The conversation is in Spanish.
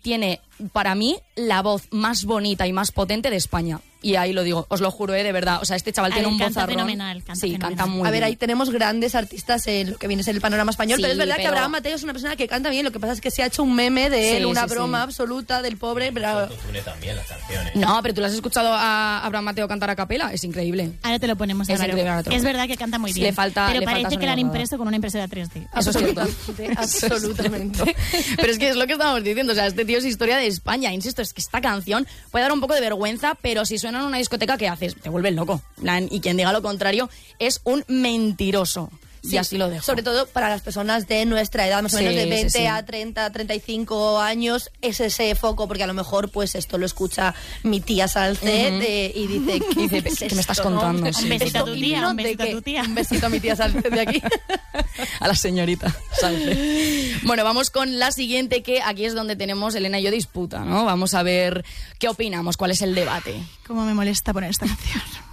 tiene, para mí, la voz más bonita y más potente de España. Y ahí lo digo, os lo juro, de verdad. O sea, este chaval tiene un vozarrón. Fenomenal, canta muy bien. A ver, ahí tenemos grandes artistas en lo que viene a ser el panorama español, Sí, pero es verdad que Abraham Mateo es una persona que canta bien. Lo que pasa es que se ha hecho un meme de él, una broma absoluta del pobre. Pero... también las canciones. No, pero tú lo has escuchado a Abraham Mateo cantar a capela, es increíble. Ahora te lo ponemos. Es increíble, ahora te lo Es pongo. verdad que canta muy bien. Le falta, pero le parece falta que la han sonido. impreso con una impresora 3D. Eso es cierto. Absolutamente. Pero es que es lo que estamos diciendo, o sea, este tío es historia de España. Insisto, es que esta canción puede dar un poco de vergüenza, pero si suena en una discoteca, ¿qué haces? Te vuelves loco. Y quien diga lo contrario es un mentiroso. Sí, y así lo dejo. Sobre todo para las personas de nuestra edad, más o menos de 20 sí. a 30, 35 años, es ese foco, porque a lo mejor pues esto lo escucha mi tía Salced y dice, ¿qué me estás contando? ¿No? Sí. Un besito a tu tía, ¿Himno un de besito a qué? tu tía. Un besito a mi tía Salced de aquí. A la señorita Sánchez. Bueno, vamos con la siguiente, que aquí es donde tenemos Elena y yo disputa, ¿no? Vamos a ver qué opinamos, cuál es el debate. Cómo me molesta poner esta canción.